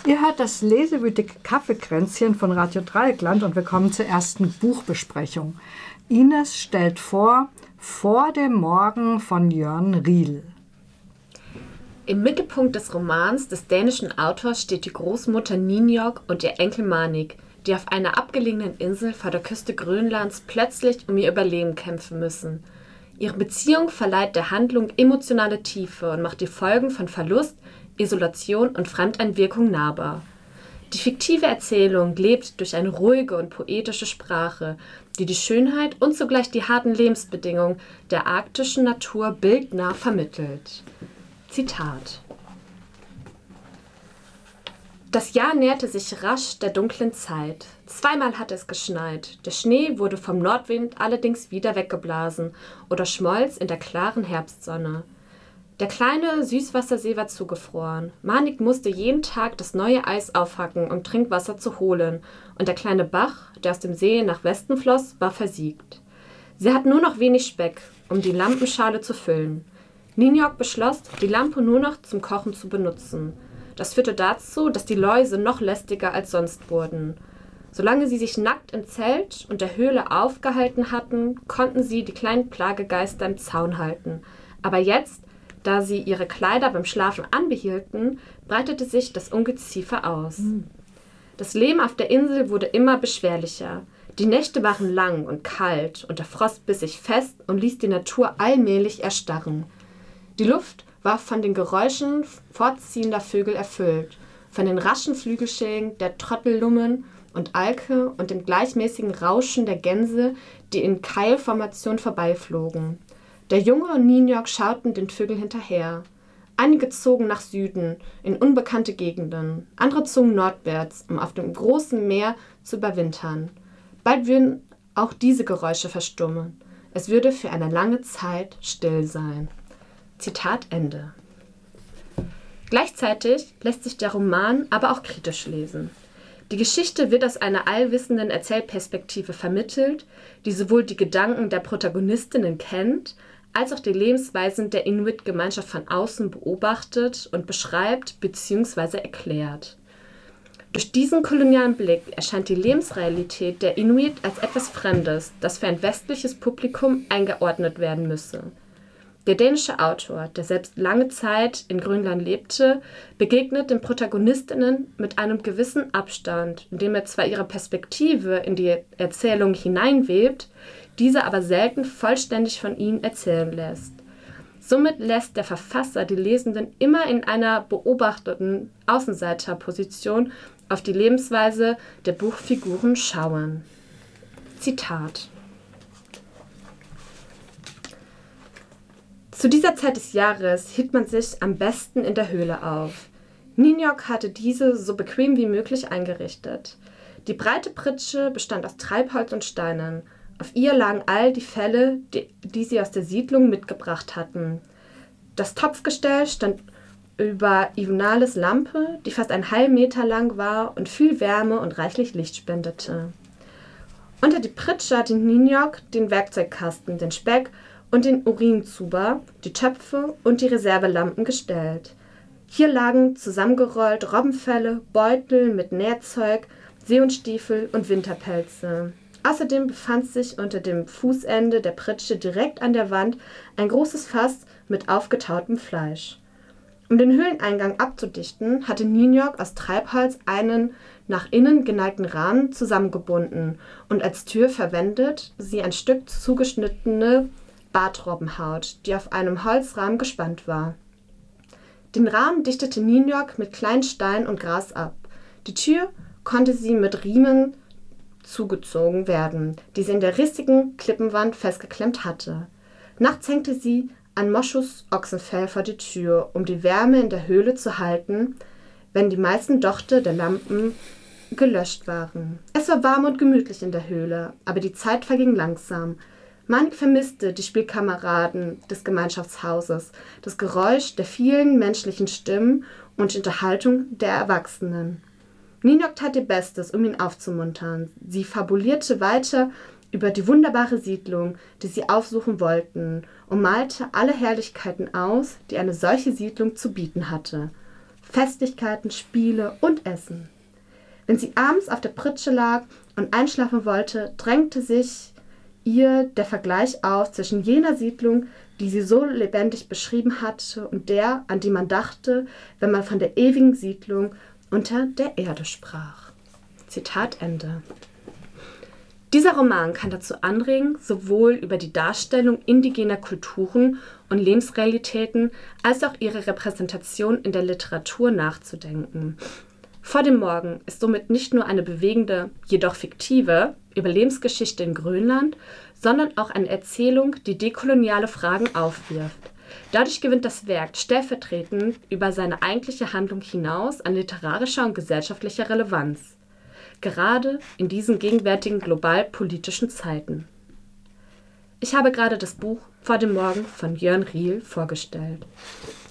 Ihr hört das lesewütige Kaffeekränzchen von Radio Dreieckland und wir kommen zur ersten Buchbesprechung. Ines stellt vor dem Morgen von Jørn Riel. Im Mittelpunkt des Romans des dänischen Autors steht die Großmutter Ninjok und ihr Enkel Manik, die auf einer abgelegenen Insel vor der Küste Grönlands plötzlich um ihr Überleben kämpfen müssen. Ihre Beziehung verleiht der Handlung emotionale Tiefe und macht die Folgen von Verlust, Isolation und Fremdeinwirkung nahbar. Die fiktive Erzählung lebt durch eine ruhige und poetische Sprache, die die Schönheit und zugleich die harten Lebensbedingungen der arktischen Natur bildnah vermittelt. Zitat: Das Jahr näherte sich rasch der dunklen Zeit. Zweimal hatte es geschneit. Der Schnee wurde vom Nordwind allerdings wieder weggeblasen oder schmolz in der klaren Herbstsonne. Der kleine Süßwassersee war zugefroren. Manik musste jeden Tag das neue Eis aufhacken, um Trinkwasser zu holen, und der kleine Bach, der aus dem See nach Westen floss, war versiegt. Sie hatten nur noch wenig Speck, um die Lampenschale zu füllen. Ninjok beschloss, die Lampe nur noch zum Kochen zu benutzen. Das führte dazu, dass die Läuse noch lästiger als sonst wurden. Solange sie sich nackt im Zelt und der Höhle aufgehalten hatten, konnten sie die kleinen Plagegeister im Zaun halten. Aber jetzt, da sie ihre Kleider beim Schlafen anbehielten, breitete sich das Ungeziefer aus. Das Leben auf der Insel wurde immer beschwerlicher. Die Nächte waren lang und kalt und der Frost biss sich fest und ließ die Natur allmählich erstarren. Die Luft war von den Geräuschen fortziehender Vögel erfüllt, von den raschen Flügelschlägen der Trottellummen und Alke und dem gleichmäßigen Rauschen der Gänse, die in Keilformation vorbeiflogen. Der Junge und Ninjok schauten den Vögeln hinterher. Einige zogen nach Süden, in unbekannte Gegenden. Andere zogen nordwärts, um auf dem großen Meer zu überwintern. Bald würden auch diese Geräusche verstummen. Es würde für eine lange Zeit still sein. Zitat Ende. Gleichzeitig lässt sich der Roman aber auch kritisch lesen. Die Geschichte wird aus einer allwissenden Erzählperspektive vermittelt, die sowohl die Gedanken der Protagonistinnen kennt, als auch die Lebensweisen der Inuit-Gemeinschaft von außen beobachtet und beschreibt bzw. erklärt. Durch diesen kolonialen Blick erscheint die Lebensrealität der Inuit als etwas Fremdes, das für ein westliches Publikum eingeordnet werden müsse. Der dänische Autor, der selbst lange Zeit in Grönland lebte, begegnet den Protagonistinnen mit einem gewissen Abstand, indem er zwar ihre Perspektive in die Erzählung hineinwebt, diese aber selten vollständig von ihnen erzählen lässt. Somit lässt der Verfasser die Lesenden immer in einer beobachteten Außenseiterposition auf die Lebensweise der Buchfiguren schauen. Zitat: Zu dieser Zeit des Jahres hielt man sich am besten in der Höhle auf. Ninjok hatte diese so bequem wie möglich eingerichtet. Die breite Pritsche bestand aus Treibholz und Steinen. Auf ihr lagen all die Felle, die sie aus der Siedlung mitgebracht hatten. Das Topfgestell stand über Ivonales Lampe, die fast einen halben Meter lang war und viel Wärme und reichlich Licht spendete. Unter die Pritsche hatte Ninjok den Werkzeugkasten, den Speck und den Urinzuber, die Töpfe und die Reservelampen gestellt. Hier lagen zusammengerollt Robbenfelle, Beutel mit Nährzeug, Seehundstiefel und Winterpelze. Außerdem befand sich unter dem Fußende der Pritsche direkt an der Wand ein großes Fass mit aufgetautem Fleisch. Um den Höhleneingang abzudichten, hatte Ninjok aus Treibholz einen nach innen geneigten Rahmen zusammengebunden und als Tür verwendet sie ein Stück zugeschnittene Bartrobbenhaut, die auf einem Holzrahmen gespannt war. Den Rahmen dichtete Ninjok mit kleinen Steinen und Gras ab. Die Tür konnte sie mit Riemen zugezogen werden, die sie in der rissigen Klippenwand festgeklemmt hatte. Nachts hängte sie ein Moschus Ochsenfell vor die Tür, um die Wärme in der Höhle zu halten, wenn die meisten Dochte der Lampen gelöscht waren. Es war warm und gemütlich in der Höhle, aber die Zeit verging langsam. Manik vermisste die Spielkameraden des Gemeinschaftshauses, das Geräusch der vielen menschlichen Stimmen und die Unterhaltung der Erwachsenen. Ninjok tat ihr Bestes, um ihn aufzumuntern. Sie fabulierte weiter über die wunderbare Siedlung, die sie aufsuchen wollten, und malte alle Herrlichkeiten aus, die eine solche Siedlung zu bieten hatte. Festlichkeiten, Spiele und Essen. Wenn sie abends auf der Pritsche lag und einschlafen wollte, drängte sich ihr der Vergleich auf zwischen jener Siedlung, die sie so lebendig beschrieben hatte, und der, an die man dachte, wenn man von der ewigen Siedlung unter der Erde sprach. Zitat Ende. Dieser Roman kann dazu anregen, sowohl über die Darstellung indigener Kulturen und Lebensrealitäten als auch ihre Repräsentation in der Literatur nachzudenken. Vor dem Morgen ist somit nicht nur eine bewegende, jedoch fiktive Überlebensgeschichte in Grönland, sondern auch eine Erzählung, die dekoloniale Fragen aufwirft. Dadurch gewinnt das Werk stellvertretend über seine eigentliche Handlung hinaus an literarischer und gesellschaftlicher Relevanz. Gerade in diesen gegenwärtigen global-politischen Zeiten. Ich habe gerade das Buch Vor dem Morgen von Jörn Riel vorgestellt.